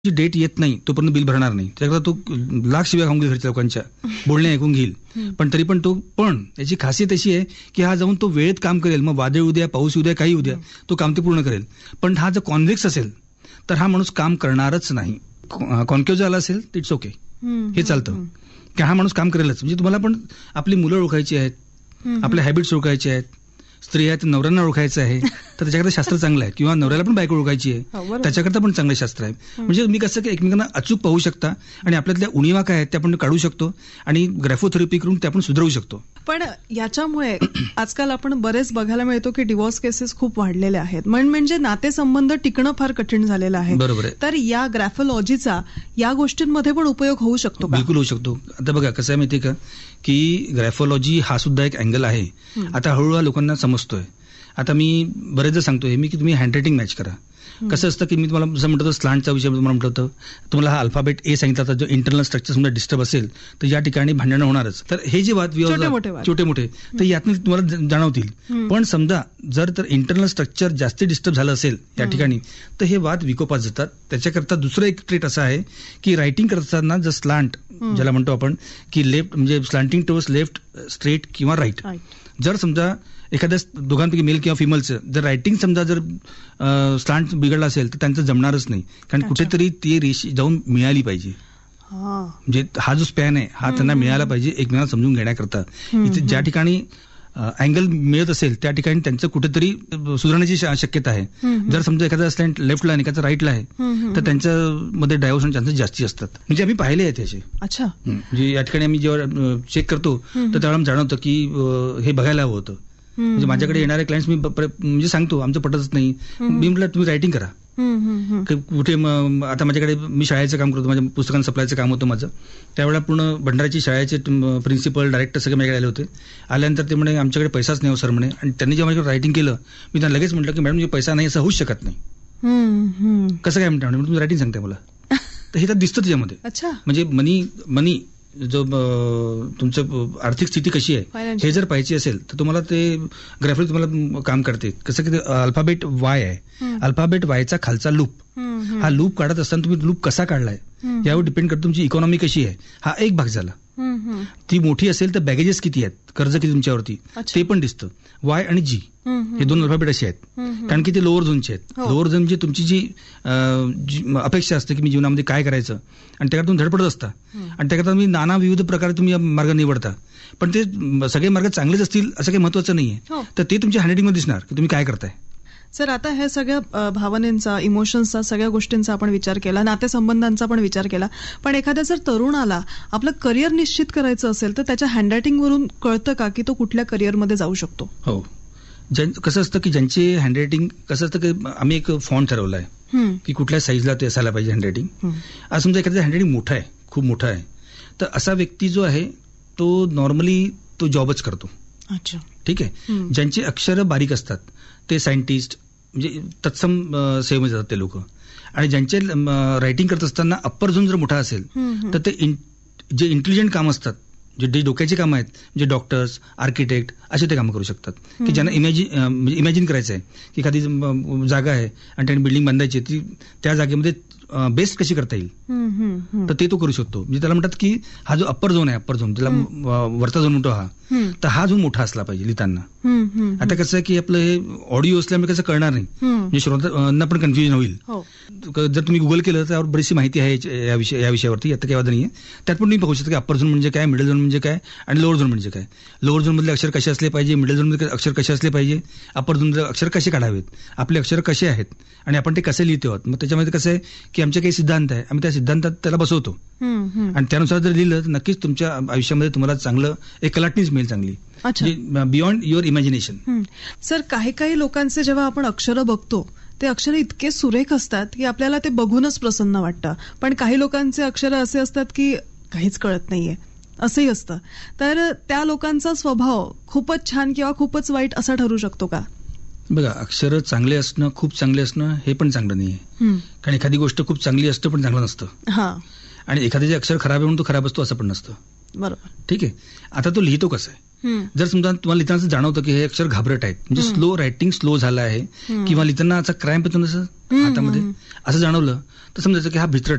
Date येत नाही तोपर्यंत बिल भरणार नाही. त्याकरता तो लाख शिव्या खाऊन घेईल घरच्या लोकांच्या, बोलणे ऐकून घेईल, पण तरी पण याची खासियत अशी आहे की हा जाऊन तो वेळेत काम करेल. मग वादळ उद्या, पाऊस उद्या, काही उद्या, तो काम ते पूर्ण करेल. पण हा जर कॉन्व्हेक्स असेल तर हा माणूस काम करणारच नाही. कॉन्केव्ह झाला असेल तर इट्स ओके, हे चालतं की हा माणूस काम करेलच. म्हणजे तुम्हाला पण आपली मुलं ओळखायची आहेत, आपल्या हॅबिट्स ओळखायचे आहेत, स्त्री आहेत नवऱ्यांना ओळखायचं आहे तर त्याच्याकरता शास्त्र चांगलं आहे, किंवा नवऱ्याला पण बायको ओळखायची आहे त्याच्याकरता पण चांगलं शास्त्र आहे. म्हणजे तुम्ही कसं की एकमेकांना अचूक पाहू शकता आणि आपल्यातल्या उणीवा काय आहेत त्या आपण काढू शकतो आणि ग्राफोथेरपी करून त्या आपण सुधारू शकतो. पण याच्यामुळे आजकाल आपण बरेच बघायला मिळतो की डिव्होर्स केसेस खूप वाढलेल्या आहेत. म्हणजे नातेसंबंध टिकणं फार कठीण झालेलं आहे. बरोबर आहे. तर या ग्राफोलॉजीचा या गोष्टींमध्ये पण उपयोग होऊ शकतो का? बिलकुल होऊ शकतो. आता बघा कसं आहे माहितीये का की ग्राफोलॉजी हा सुद्धा एक अँगल आहे. आता हळूहळू लोकांना समजतोय. आता मी बरेचदा सांगतोय मी की तुम्ही हँडरायटिंग मॅच करा. कसं असतं की मी तुम्हाला जसं म्हटलं स्लांटचा विषय तुम्हाला म्हटलं होतं, तुम्हाला हा अल्फाबेट ए सांगितला तर जो इंटरनल स्ट्रक्चर समजा डिस्टर्ब असेल तर या ठिकाणी भांडणं होणारच. तर हे जे वाद छोटे मोठे तर यातनं तुम्हाला जाणवतील. पण समजा जर तर इंटरनल स्ट्रक्चर जास्त डिस्टर्ब झालं असेल या ठिकाणी तर हे वाद विकोपात जातात. त्याच्याकरता दुसरं एक ट्रेट असं आहे की रायटिंग करताना जर स्लांट ज्याला म्हणतो आपण की लेफ्ट म्हणजे स्लांटिंग टुवर्ड्स लेफ्ट, स्ट्रेट किंवा राईट, जर समजा एखाद्या दोघांपैकी मेल किंवा फिमेलचं जर रायटिंग समजा जर स्लांट बिघडला असेल तर त्यांचं जमणारच नाही. कारण कुठेतरी ती रेष जाऊन मिळाली पाहिजे. म्हणजे हा जो स्पॅन आहे हा त्यांना मिळाला पाहिजे एकमेकांना समजून घेण्याकरता. इथे ज्या ठिकाणी अँगल मिळत असेल त्या ठिकाणी त्यांचं कुठेतरी सुधारण्याची शक्यता आहे. जर समजा एखादा स्लॅन्ट लेफ्टला आणि एखादा राईटला आहे तर त्यांच्यामध्ये डायव्हर्शन चान्सेस जास्ती असतात. म्हणजे आम्ही पाहिले आहेत त्याचे. अच्छा. म्हणजे या ठिकाणी आम्ही जेव्हा चेक करतो तर त्यावेळेला आम्ही जाणवतं की हे बघायला हवं होतं. म्हणजे माझ्याकडे येणारे क्लायंट्स मी म्हणजे सांगतो आमचं पटतच नाही, मी म्हटलं तुम्ही रायटिंग करा. कुठे आता माझ्याकडे मी शाळेचं काम करतो, माझ्या पुस्तकांचं सप्लायचं काम होतं माझं. त्यावेळेला पूर्ण भंडाराची शाळेचे प्रिन्सिपल डायरेक्टर सगळे माझ्याकडे आले होते. आल्यानंतर ते म्हणे आमच्याकडे पैसाच नाही हो सर म्हणे. आणि त्यांनी जेव्हा माझ्याकडे रायटिंग केलं मी त्यांना लगेच म्हटलं की मॅडम पैसा नाही असं होऊच शकत नाही. कसं काय म्हणता तुम्ही रायटिंग सांगताय मला, तर हे तर दिसतं त्याच्यामध्ये. म्हणजे मनी जो तुमचं आर्थिक स्थिती कशी आहे हे जर पाहायची असेल तर तुम्हाला ते ग्राफिक तुम्हाला काम करते. कसं की अल्फाबेट वाय आहे, अल्फाबेट वायचा खालचा लूप, हा लूप काढत असताना तुम्ही लूप कसा काढलाय यावर डिपेंड करतो तुमची इकॉनॉमी कशी आहे. हा एक भाग झाला. ती मोठी असेल तर बॅगेजेस किती आहेत, कर्ज किती तुमच्यावरती ते पण दिसतं. वाय आणि जी हे दोन अल्फाबेट असे आहेत कारण की ते लोअर झोनचे आहेत. लोअर झोन म्हणजे तुमची जी अपेक्षा असते की मी जीवनामध्ये काय करायचं आणि त्याकडे तुम्ही धडपडत असता आणि त्याकरता तुम्ही नाना विविध प्रकारे तुम्ही मार्ग निवडता. पण ते सगळे मार्ग चांगलेच असतील असं काही महत्वाचं नाहीये. तर ते तुमच्या हँडरायटिंगमध्ये दिसणार की तुम्ही काय करताय. सर आता हे सगळ्या भावनेचा, इमोशन्सचा, सगळ्या गोष्टींचा आपण विचार केला, नातेसंबंधांचा पण विचार केला. पण एखाद्या जर तरुणाला आपलं करिअर निश्चित करायचं असेल तर त्याच्या हँडरायटिंगवरून कळतं का की तो कुठल्या करिअरमध्ये जाऊ शकतो? हो. कसं असतं की ज्यांचे हँडरायटिंग कसं असतं की आम्ही एक फॉन्ट ठरवला आहे की कुठल्या साईजला ते असायला पाहिजे हँडरायटिंग. आज समजा एखाद्या हँडरायटिंग मोठं आहे, खूप मोठं आहे, तर असा व्यक्ती जो आहे तो नॉर्मली तो जॉबच करतो. अच्छा, ठीक आहे. ज्यांची अक्षरं बारीक असतात ते सायंटिस्ट म्हणजे तत्सम सेवेमध्ये जातात ते लोक. आणि ज्यांचे रायटिंग करत असताना अप्पर झोन जर मोठा असेल तर ते जे इंटेलिजंट काम असतात, जे डोक्याची कामं आहेत, जे डॉक्टर्स, आर्किटेक्ट असे ते कामं करू शकतात की ज्यांना इमॅजिन करायचं आहे की एखादी जागा आहे आणि त्यांनी बिल्डिंग बांधायची, ती त्या जागेमध्ये बेस्ट कशी करता येईल तर ते तो करू शकतो. म्हणजे त्याला म्हणतात की हा जो अप्पर झोन आहे, अप्पर झोन त्याला वरचा झोन म्हणतो हा, तर हा झोन मोठा असला पाहिजे लिहिताना. आता कसं आहे की आपलं हे ऑडिओ असल्यामुळे कसं कळणार नाही, म्हणजे श्रोत्यांना पण कन्फ्युजन होईल. जर तुम्ही गुगल केलं त्यावर बरीचशी माहिती आहे या विषयावरती, आता काही वाद नाहीये. त्यात पण तुम्ही पाहू शकता की अप्पर झोन म्हणजे काय, मिडल झोन म्हणजे काय आणि लोअर झोन म्हणजे काय. लोअर झोन मधले अक्षर कसे असले पाहिजे, मिडल झोन मध्ये अक्षर कसे असले पाहिजे, अप्पर झोन मध्ये अक्षर कसे काढावेत, आपले अक्षर कसे आहेत आणि आपण ते कसे लिहितो आहोत. मग त्याच्यामध्ये कसं आहे की आमचे काही सिद्धांत आहे, आम्ही त्या सिद्धांतात त्याला बसवतो आणि त्यानुसार जर लिहिलं तर नक्कीच तुमच्या आयुष्यामध्ये तुम्हाला चांगलं एक कलाटणीच मिळेल चांगली, बियॉन्ड युअर इमॅजिनेशन. सर काही लोकांचे जेव्हा आपण अक्षरं बघतो ते अक्षर इतके सुरेख असतात की आपल्याला ते बघूनच प्रसन्न वाटतं. पण काही लोकांचे अक्षर असे असतात की काहीच कळत नाहीये असंही असतं. तर त्या लोकांचा स्वभाव खूपच छान किंवा खूपच वाईट असा ठरू शकतो का? बघा, अक्षर चांगले असणं, खूप चांगले असणं हे पण चांगलं नाहीये. कारण एखादी गोष्ट खूप चांगली असतं पण चांगलं नसतं. आणि एखाद्याचे अक्षर खराब आहे म्हणून तो खराब असतो असं पण नसतं. बरोबर, ठीक आहे. आता तो लिहितो कसं आहे, जर समजा तुम्हाला लिहिताना जाणवतं की हे अक्षर घाबरट आहेत, म्हणजे स्लो रायटिंग स्लो झालं आहे किंवा लिहिताना असा क्रॅम्प येतो नसं हातामध्ये असं जाणवलं तर समजायचं की हा भित्रट